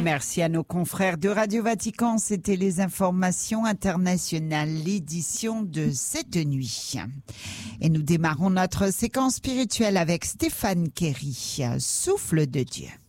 Merci à nos confrères de Radio Vatican. C'était les informations internationales, l'édition de cette nuit. Et nous démarrons notre séquence spirituelle avec Stéphane Kerry, Souffle de Dieu.